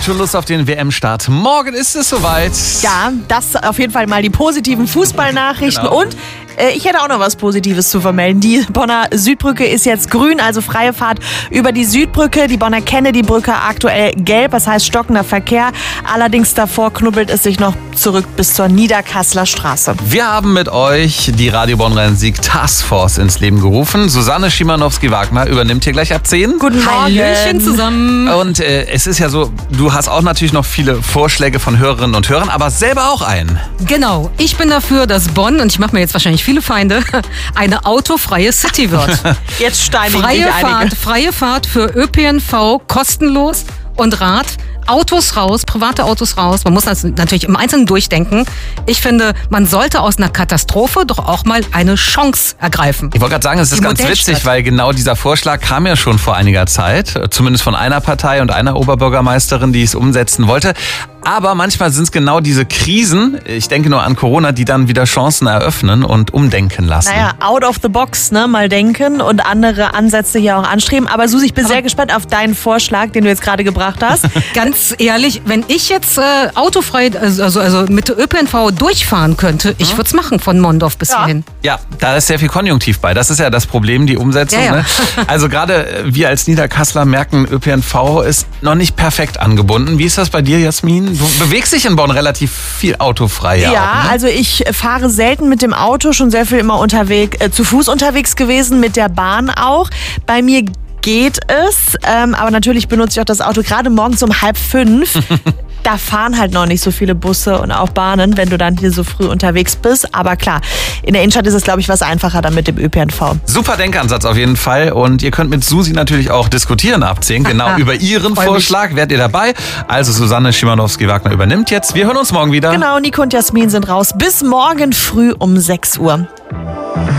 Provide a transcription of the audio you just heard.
Habt schon Lust auf den WM-Start? Morgen ist es soweit. Ja, das auf jeden Fall mal die positiven Fußballnachrichten. Genau. Und ich hätte auch noch was Positives zu vermelden. Die Bonner Südbrücke ist jetzt grün, also freie Fahrt über die Südbrücke. Die Bonner Kennedy-Brücke aktuell gelb, das heißt stockender Verkehr. Allerdings davor knubbelt es sich noch zurück bis zur Niederkasseler Straße. Wir haben mit euch die Radio Bonn-Rhein-Sieg Taskforce ins Leben gerufen. Susanne Schimanowski-Wagner übernimmt hier gleich ab 10. Guten Morgen. Hallöchen zusammen. Und es ist ja so, du hast auch natürlich noch viele Vorschläge von Hörerinnen und Hörern, aber selber auch einen. Genau, ich bin dafür, dass Bonn, und ich mache mir jetzt wahrscheinlich viele Feinde, eine autofreie City wird. Jetzt steinigen dich einige. Freie Fahrt für ÖPNV kostenlos und Rad. Autos raus, private Autos raus. Man muss das natürlich im Einzelnen durchdenken. Ich finde, man sollte aus einer Katastrophe doch auch mal eine Chance ergreifen. Ich wollte gerade sagen, es ist Die ganz Modellstadt. witzig, weil genau dieser Vorschlag kam ja schon vor einiger Zeit. Zumindest von einer Partei und einer Oberbürgermeisterin, die es umsetzen wollte. Aber manchmal sind es genau diese Krisen, ich denke nur an Corona, die dann wieder Chancen eröffnen und umdenken lassen. Naja, out of the box, ne? Mal denken und andere Ansätze hier auch anstreben. Aber Susi, ich bin sehr gespannt auf deinen Vorschlag, den du jetzt gerade gebracht hast. Ganz ehrlich, wenn ich jetzt autofrei, also mit ÖPNV durchfahren könnte, ich würde es machen von Mondorf bis hierhin. Ja, da ist sehr viel Konjunktiv bei. Das ist ja das Problem, die Umsetzung. Ja, ja. Ne? Also gerade wir als Niederkasseler merken, ÖPNV ist noch nicht perfekt angebunden. Wie ist das bei dir, Jasmin? Du bewegst dich in Bonn relativ viel autofrei. Ja, auch, ne? also ich fahre selten mit dem Auto, schon sehr viel immer zu Fuß unterwegs gewesen, mit der Bahn auch. Bei mir geht es, aber natürlich benutze ich auch das Auto gerade morgens um 4:30. Da fahren halt noch nicht so viele Busse und auch Bahnen, wenn du dann hier so früh unterwegs bist. Aber klar, in der Innenstadt ist es, glaube ich, was einfacher dann mit dem ÖPNV. Super Denkansatz auf jeden Fall. Und ihr könnt mit Susi natürlich auch diskutieren ab 10. Genau über ihren Freu mich. Vorschlag. Werdet ihr dabei? Also Susanne Schimanowski-Wagner übernimmt jetzt. Wir hören uns morgen wieder. Genau, Nico und Jasmin sind raus. Bis morgen früh um 6 Uhr.